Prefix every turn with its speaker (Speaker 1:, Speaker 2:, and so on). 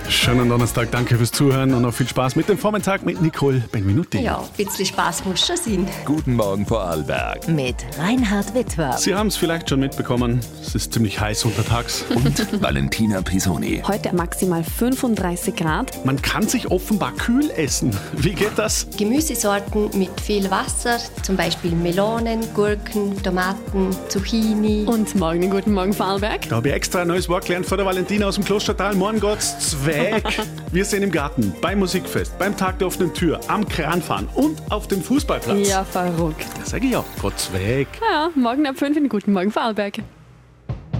Speaker 1: Schönen Donnerstag, danke fürs Zuhören und noch viel Spaß mit dem Vormittag mit Nicole Benvenuti.
Speaker 2: Ja, ein bisschen Spaß muss schon sein.
Speaker 3: Guten Morgen, Vorarlberg.
Speaker 4: Mit Reinhard Wittwer.
Speaker 1: Sie haben es vielleicht schon mitbekommen, es ist ziemlich heiß untertags.
Speaker 3: Und Valentina Pisoni.
Speaker 5: Heute maximal 35 Grad.
Speaker 1: Man kann sich offenbar kühl essen. Wie geht das?
Speaker 2: Gemüsesorten mit viel Wasser, zum Beispiel Melonen, Gurken, Tomaten, Zucchini.
Speaker 5: Und morgen einen guten Morgen Vorarlberg.
Speaker 1: Da habe ich extra ein neues Wort gelernt von der Valentina aus dem Klostertal. Morgen geht's Zweig. Wir sind im Garten, beim Musikfest, beim Tag der offenen Tür, am Kranfahren und auf dem Fußballplatz.
Speaker 5: Ja, verrückt.
Speaker 1: Das sage ich auch, Gott Zweig.
Speaker 5: Ja, morgen ab 5 einen guten Morgen Vorarlberg.